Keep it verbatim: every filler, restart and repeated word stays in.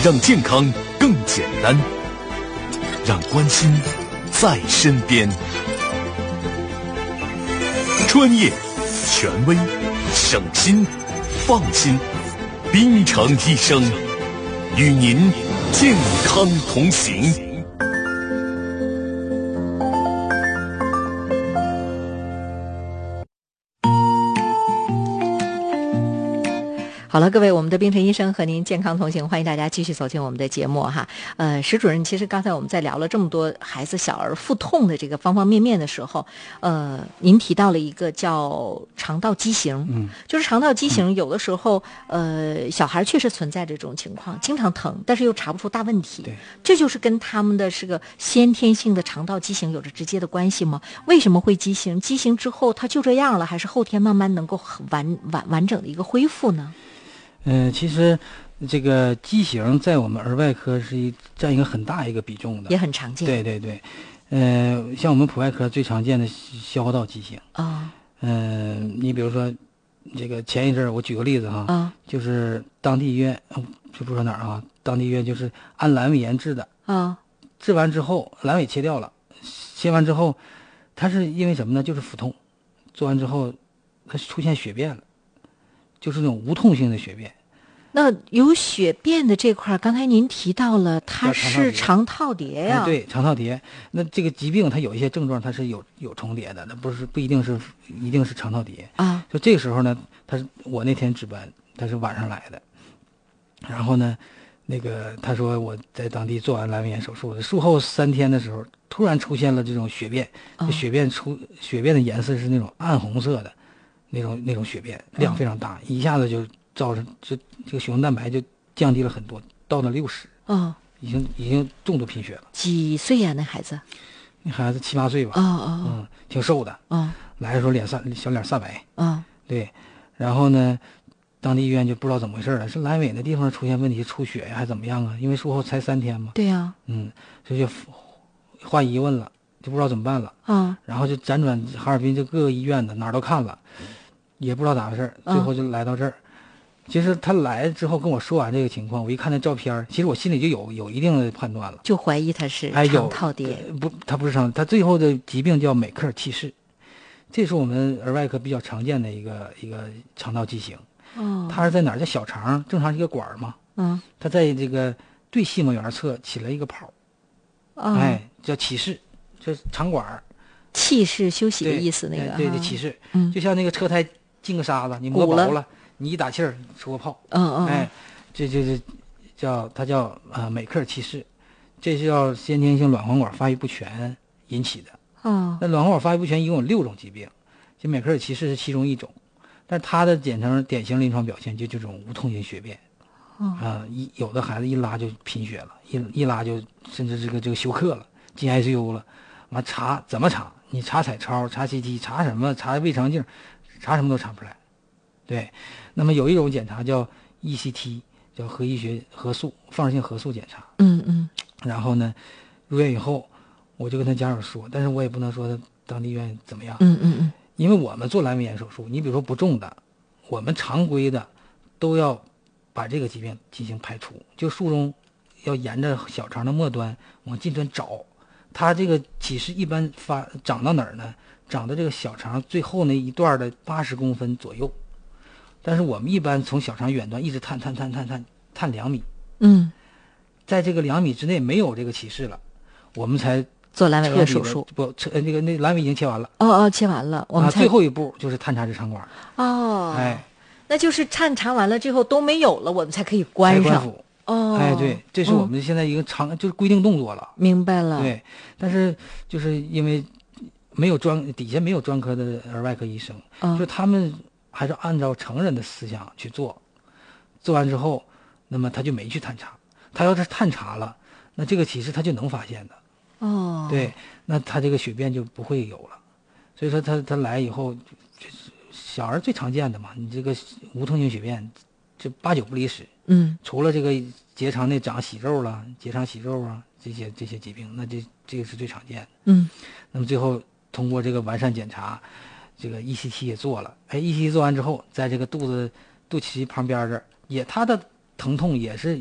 让健康更简单，让关心在身边。专业、权威、省心、放心，滨城医生与您健康同行。 好了，各位，我们的冰城医生和您健康同行，欢迎大家继续走进我们的节目哈。呃，石主任，其实刚才我们在聊了这么多孩子小儿腹痛的这个方方面面的时候，呃，您提到了一个叫肠道畸形，嗯，就是肠道畸形有的时候，呃，小孩确实存在这种情况，经常疼，但是又查不出大问题， 对， 这就是跟他们的是个先天性的肠道畸形有着直接的关系吗？为什么会畸形？畸形之后它就这样了，还是后天慢慢能够很完完完整的一个恢复呢？ 嗯、呃，其实这个畸形在我们儿外科是一占一个很大一个比重的， 也很常见。 对对对，呃，像我们普外科最常见的消化道畸形啊， 嗯、呃，你比如说这个前一阵儿我举个例子哈， 啊， 就是当地医院，就不说哪儿啊，当地医院就是按阑尾炎治的啊， 治完之后阑尾切掉了，切完之后，它是因为什么呢？就是腹痛，做完之后它出现血便了。就是那种无痛性的血便。 那有血便的这块，刚才您提到了，它是肠套叠呀、 哎。对，肠套叠。那这个疾病它有一些症状，它是有有重叠的，那不是不一定是一定是肠套叠啊。 就这个时候呢，他是我那天值班，他是晚上来的，然后呢，那个他说我在当地做完阑尾炎手术，术后三天的时候，突然出现了这种血便， 哦、 血便出血便的颜色是那种暗红色的。那种那种血便量非常大，嗯、一下子就造成这这个血红蛋白就降低了很多，到了六十， 哦， 已经已经重度贫血了。 几岁呀、啊？那孩子？ 那孩子七八岁吧， 哦哦， 嗯，挺瘦的， 哦， 来的时候脸散小脸煞白， 嗯， 对，然后呢，当地医院就不知道怎么回事了，是阑尾那地方出现问题出血呀，还怎么样啊？因为术后才三天嘛， 对呀、啊， 嗯，所以就画疑问了，就不知道怎么办了， 嗯， 然后就辗转哈尔滨这各个医院的哪儿都看了。也不知道咋回事，最后就来到这儿。嗯、其实他来之后跟我说完这个情况，我一看那照片，其实我心里就有有一定的判断了， 就怀疑他是肠套叠。 哎、不，他不是肠，他最后的疾病叫美克尔憩室，这是我们儿外科比较常见的一个一个肠道畸形。 哦， 它是在哪儿？在小肠，正常是一个管嘛。 嗯， 它在这个对细膜缘侧起了一个泡， 哦、 哎，叫憩室，这肠管。 气是休息的意思，那个对对，憩室， 嗯， 就像那个车胎。进个沙子，你磨薄了，你一打气儿出个泡， 嗯嗯， 哎，这就是叫它叫啊、呃、美克尔憩室，这是叫先天性卵黄管发育不全引起的。 哦， 那卵黄管发育不全一共有六种疾病，就美克尔憩室是其中一种，但是它的简称典型临床表现就这种无痛性血便， 哦啊、呃，一有的孩子一拉就贫血了，一一拉就甚至这个这个休克了，进 I C U 了，完查怎么查？你查彩超、查 C T、查什么？查胃肠镜。查什么都查不出来，对。那么有一种检查叫 E C T， 叫核医学核素放射性核素检查。 嗯嗯。 然后呢，入院以后，我就跟他家长说，但是我也不能说他当地医院怎么样。 嗯嗯嗯。 因为我们做阑尾炎手术，你比如说不重的，我们常规的都要把这个疾病进行排除，就术中要沿着小肠的末端往近端找，它这个憩室一般发长到哪儿呢？长到这个小肠最后那一段的八十公分左右，但是我们一般从小肠远端一直探探探探探探两米， 嗯， 在这个两米之内没有这个憩室了，我们才做阑尾炎手术。 不，呃，那个那阑尾已经切完了。 哦哦，切完了，我们才、 啊、最后一步就是探查直肠管。 哦， 哎， 那就是探查完了之后都没有了，我们才可以关上。 关哦， 哎，对，这是我们现在一个常、嗯、就是规定动作了。 明白了。 对，但是就是因为。没有专底下没有专科的儿外科医生， 嗯、 就他们还是按照成人的思想去做，做完之后，那么他就没去探查。他要是探查了，那这个其实他就能发现的。 哦， 对，那他这个血便就不会有了。所以说他他来以后，小儿最常见的嘛，你这个无痛性血便，这八九不离十。 嗯， 除了这个结肠内长息肉了，结肠息肉啊这些这些疾病，那这这个是最常见的。 嗯， 那么最后。通过这个完善检查，这个 E C T 也做了，哎 ，E C T 做完之后，在这个肚子肚脐旁边这儿，也它的疼痛也是